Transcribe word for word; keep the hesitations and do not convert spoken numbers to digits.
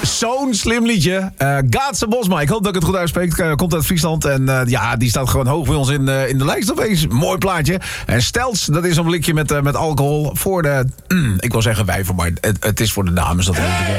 Zo'n slim liedje. Uh, Gaatse Bosma. Ik hoop dat ik het goed uitspreek. Uh, komt uit Friesland. En uh, ja, die staat gewoon hoog bij ons in, uh, in de lijst opeens. Mooi plaatje. En Stelts, dat is een blikje met, uh, met alcohol voor de... Mm, ik wil zeggen wijven, maar het, het is voor de dames. Dat